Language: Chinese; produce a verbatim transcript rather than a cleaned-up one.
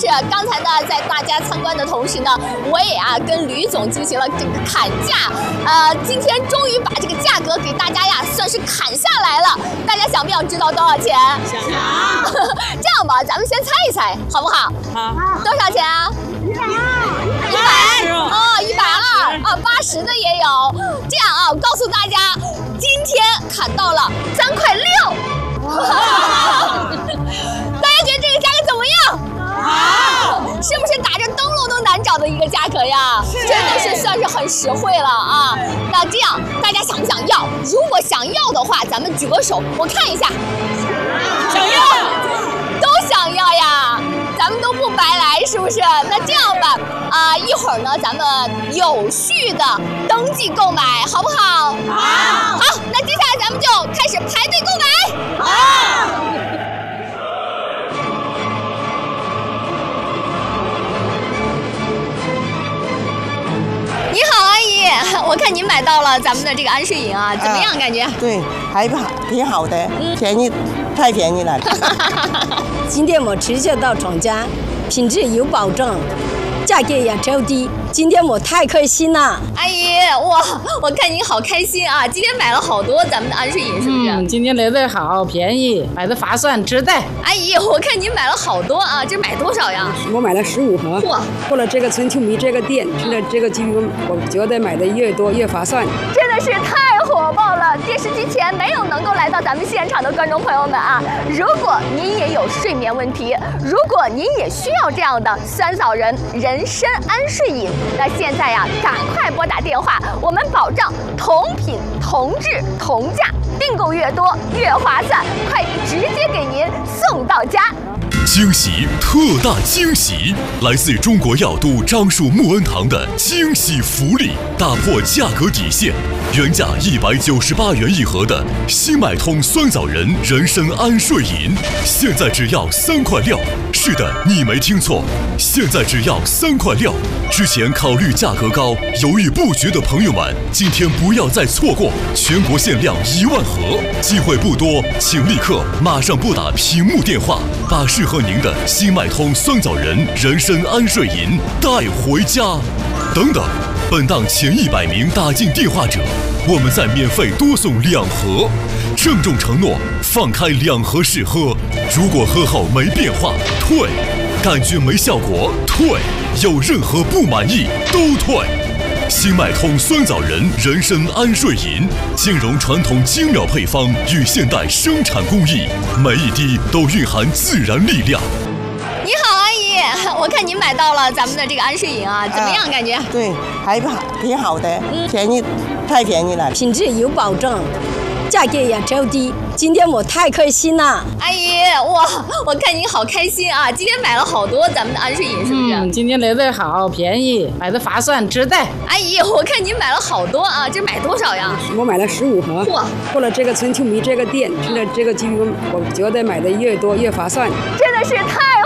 刚才呢，在大家参观的同时呢，我也啊跟吕总进行了这个砍价，呃，今天终于把这个价格给大家呀算是砍下来了。大家想不想知道多少钱？ 想。 这样吧，咱们先猜一猜，好不好？ 好。 多少钱啊？一百二。一百哦，一百二啊，八十的也有。这样啊，我告诉大家，今天砍到了三块六。大家觉得这个价格怎么样？好，是不是打着灯笼都难找的一个价格呀？真的是算是很实惠了啊！那这样大家想不想要？如果想要的话，咱们举个手，我看一下。 想要， 都想要呀！咱们都不白来，是不是？那这样吧，啊、呃，一会儿呢，咱们有序的登记购买，好不好？ 好。 好，那接下来咱们就开始排队购买。 好。 你好，阿姨，我看您买到了咱们的这个安睡饮啊，怎么样？感觉？ 对，还好，挺好的，便宜，太便宜了。 今天我直接到厂家，品质有保证，价格也超低。今天我太开心了， 阿姨，哇，我看您好开心啊！今天买了好多咱们的安睡饮，是不是？ 嗯，今天来的好便宜，买的划算，值得。 阿姨，我看您买了好多啊，这买多少呀？ 我买了十五盒。 哇！ 过了这个春秋迷这个店，吃了这个鸡鱼，我觉得买的越多越划算。 真的是太火爆了！电视机前没有能够来到咱们现场的观众朋友们啊，如果您也有睡眠问题，如果您也需要这样的酸枣仁人参安睡饮，那现在呀，赶快拨打电话，我们保障同品同质同价，订购越多越划算，快递直接给您送到家。 惊喜，特大惊喜！来自中国药都樟树木恩堂的惊喜福利，打破价格底线，原价一百九十八元一盒的新买通酸枣仁人参安睡饮，现在只要三块六。是的，你没听错，现在只要三块六。之前考虑价格高，犹豫不决的朋友们，今天不要再错过，全国限量一万盒，机会不多，请立刻马上拨打屏幕电话，把适合您的新麦通酸枣仁人参安睡饮带回家。等等，本档前一百名打进电话者，我们再免费多送两盒，郑重承诺放开两盒试喝，如果喝后没变化退，感觉没效果退，有任何不满意都退。新麦通酸枣仁人参安睡饮，兼容传统精妙配方与现代生产工艺，每一滴都蕴含自然力量。 你好，阿姨，我看您买到了咱们的这个安睡饮啊，怎么样？感觉？ 对，还好，挺好的，便宜，太便宜了， 品质有保证，价格也超低。今天我太开心了， 阿姨，哇，我看您好开心啊！今天买了好多咱们的安睡饮，是不是？ 嗯，今天来的好便宜，买的划算，值得。 阿姨，我看您买了好多啊，这买多少呀？ 我买了十五盒。 哇！ 过了这个春秋迷这个店，吃了这个鸡鱼，我觉得买的越多越划算。 真的是太